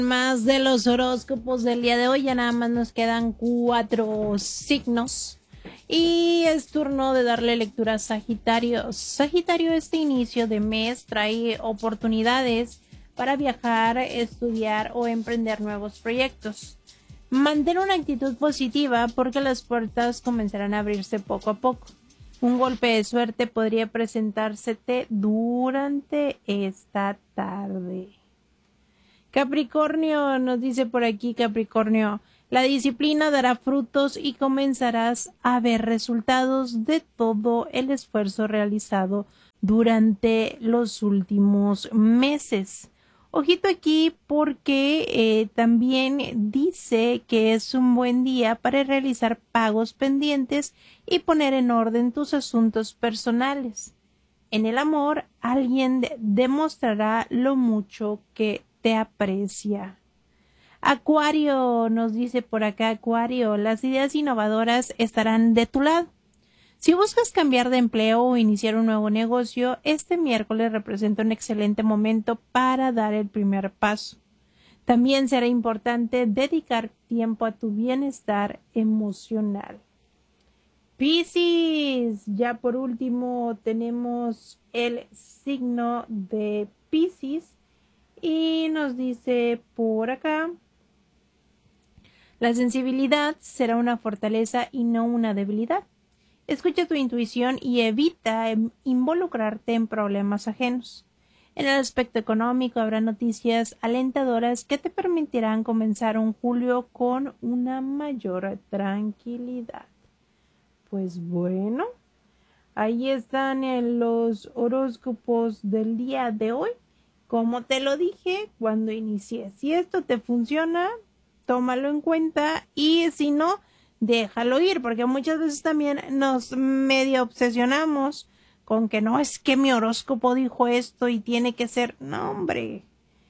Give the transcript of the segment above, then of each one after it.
Más de los horóscopos del día de hoy, ya nada más nos quedan 4 signos y es turno de darle lectura a Sagitario. Sagitario, este inicio de mes trae oportunidades para viajar, estudiar o emprender nuevos proyectos. Mantén una actitud positiva porque las puertas comenzarán a abrirse poco a poco. Un golpe de suerte podría presentársete durante esta tarde. Capricornio, nos dice por aquí Capricornio, la disciplina dará frutos y comenzarás a ver resultados de todo el esfuerzo realizado durante los últimos meses. Ojito aquí porque también dice que es un buen día para realizar pagos pendientes y poner en orden tus asuntos personales. En el amor, alguien demostrará lo mucho que te aprecia. Acuario, nos dice por acá Acuario, las ideas innovadoras estarán de tu lado. Si buscas cambiar de empleo o iniciar un nuevo negocio, este miércoles representa un excelente momento para dar el primer paso. También será importante dedicar tiempo a tu bienestar emocional. Piscis, ya por último tenemos el signo de Piscis y nos dice por acá, la sensibilidad será una fortaleza y no una debilidad. Escucha tu intuición y evita involucrarte en problemas ajenos. En el aspecto económico habrá noticias alentadoras que te permitirán comenzar un julio con una mayor tranquilidad. Pues bueno, ahí están los horóscopos del día de hoy. Como te lo dije cuando inicié, si esto te funciona, tómalo en cuenta y si no, déjalo ir, porque muchas veces también nos medio obsesionamos con que no, es que mi horóscopo dijo esto y tiene que ser, no hombre,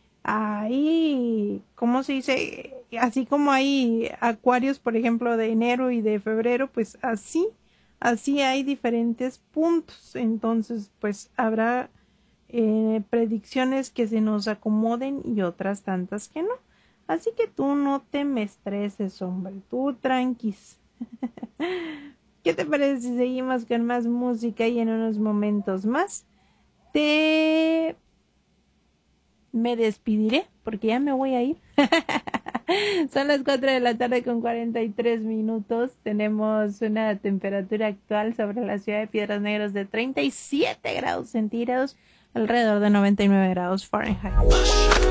ahí, ¿cómo se dice? Así como hay acuarios, por ejemplo, de enero y de febrero, pues así hay diferentes puntos, entonces pues habrá predicciones que se nos acomoden y otras tantas que no. Así que tú no te me estreses, hombre, tú tranquis. ¿Qué te parece si seguimos con más música y en unos momentos más me despediré porque ya me voy a ir? Son las 4 de la tarde con 43 minutos. Tenemos una temperatura actual sobre la ciudad de Piedras Negras de 37 grados centígrados, alrededor de 99 grados Fahrenheit.